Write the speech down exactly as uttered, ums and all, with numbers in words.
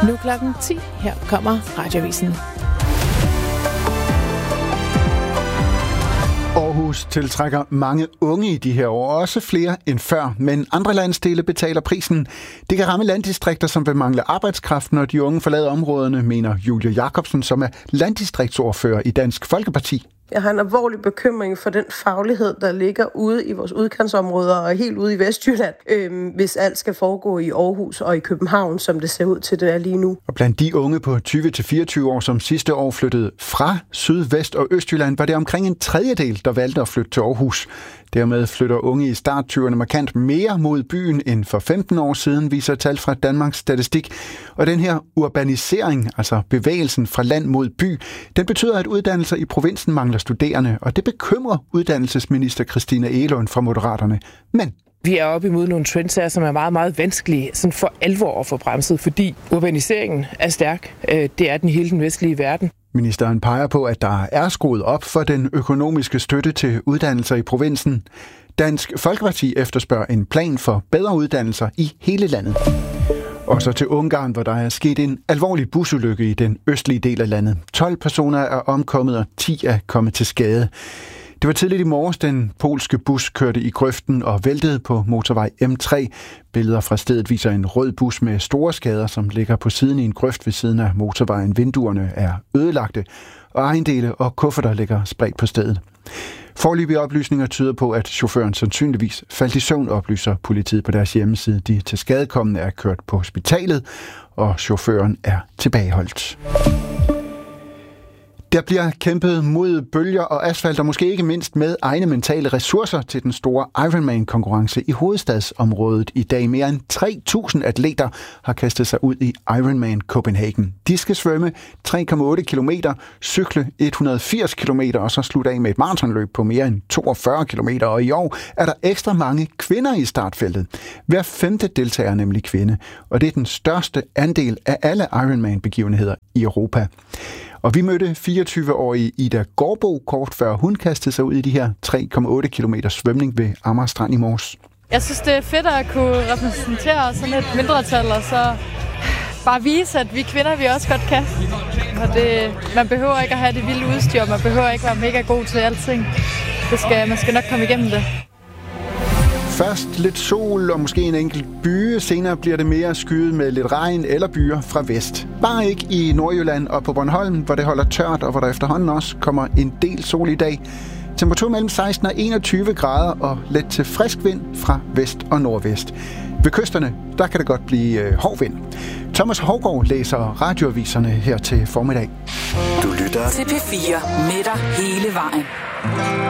Nu klokken ti. Her kommer Radioavisen. Aarhus tiltrækker mange unge i de her år, også flere end før, men andre landsdele betaler prisen. Det kan ramme landdistrikter, som vil mangle arbejdskraft, når de unge forlader områderne, mener Julie Jacobsen, som er landdistriktsordfører i Dansk Folkeparti. Jeg har en alvorlig bekymring for den faglighed, der ligger ude i vores udkantsområder og helt ude i Vestjylland, øh, hvis alt skal foregå i Aarhus og i København, som det ser ud til, det er lige nu. Og blandt de unge på tyve til fireogtyve år, som sidste år flyttede fra Syd-, Vest- og Østjylland, var det omkring en tredjedel, der valgte at flytte til Aarhus. Dermed flytter unge i starttyverne markant mere mod byen end for femten år siden, viser tal fra Danmarks Statistik. Og den her urbanisering, altså bevægelsen fra land mod by, den betyder, at uddannelser i provinsen mangler studerende, og det bekymrer uddannelsesminister Christina Egelund fra Moderaterne. Men vi er oppe imod nogle trends her, som er meget, meget vanskelige sådan for alvor at få bremset, fordi urbaniseringen er stærk. Det er den i hele den vestlige verden. Ministeren peger på, at der er skruet op for den økonomiske støtte til uddannelser i provinsen. Dansk Folkeparti efterspørger en plan for bedre uddannelser i hele landet. Og så til Ungarn, hvor der er sket en alvorlig busulykke i den østlige del af landet. tolv personer er omkommet, og ti er kommet til skade. Det var tidligt i morges, den polske bus kørte i grøften og væltede på motorvej M tre. Billeder fra stedet viser en rød bus med store skader, som ligger på siden i en grøft ved siden af motorvejen. Vinduerne er ødelagte, og ejendele og kufferter ligger spredt på stedet. Foreløbige oplysninger tyder på, at chaufføren sandsynligvis faldt i søvn, oplyser politiet på deres hjemmeside. De tilskadekomne er kørt på hospitalet, og chaufføren er tilbageholdt. Der bliver kæmpet mod bølger og asfalt, og måske ikke mindst med egne mentale ressourcer til den store Ironman-konkurrence i hovedstadsområdet i dag. Mere end tre tusind atleter har kastet sig ud i Ironman Copenhagen. De skal svømme tre komma otte kilometer, cykle et hundrede og firs kilometer og så slutte af med et maratonløb på mere end toogfyrre kilometer. Og i år er der ekstra mange kvinder i startfeltet. Hver femte deltager er nemlig kvinde, og det er den største andel af alle Ironman-begivenheder i Europa. Og vi mødte fireogtyve-årige Ida Gårdbo kort før hun kastede sig ud i de her tre komma otte kilometer svømning ved Amager Strand i morges. Jeg synes, det er fedt at kunne repræsentere sådan et mindretal, og så bare vise, at vi kvinder, vi også godt kan. Og det, man behøver ikke at have det vilde udstyr, man behøver ikke være mega god til alting. Det skal, man skal nok komme igennem det. Først lidt sol og måske en enkelt byge. Senere bliver det mere skyet med lidt regn eller byer fra vest. Bare ikke i Nordjylland og på Bornholm, hvor det holder tørt og hvor der efterhånden også kommer en del sol i dag. Temperatur mellem seksten og enogtyve grader og let til frisk vind fra vest og nordvest. Ved kysterne, der kan det godt blive øh, hård vind. Thomas Hougaard læser radioaviserne her til formiddag. Du lytter til P fire med dig hele vejen.